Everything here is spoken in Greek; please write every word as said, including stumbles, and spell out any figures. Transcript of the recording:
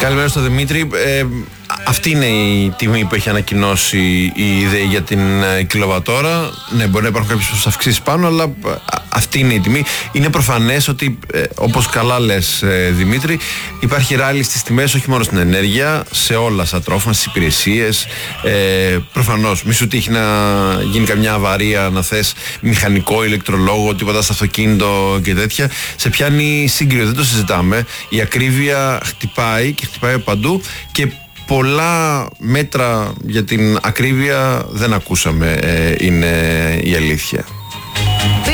Καλημέρα στο Δημήτρη. Ε, αυτή είναι η τιμή που έχει ανακοινώσει η ΔΕΗ για την κιλοβατόρα. Ναι, μπορεί να υπάρχουν κάποιες αυξήσεις πάνω, αλλά αυτή είναι η τιμή. Είναι προφανές ότι, ε, όπως καλά λες, ε, Δημήτρη, υπάρχει ράλι στις τιμές, όχι μόνο στην ενέργεια, σε όλα στα τρόφιμα, στις υπηρεσίες. Ε, προφανώς, μη σου τύχει να γίνει καμιά αβαρία, να θες μηχανικό, ηλεκτρολόγο, τίποτα στο αυτοκίνητο και τέτοια. Σε πιάνει σύγκριο, δεν το συζητάμε. Η ακρίβεια χτυπάει και χτυπάει παντού και πολλά μέτρα για την ακρίβεια δεν ακούσαμε, ε, είναι η αλήθεια.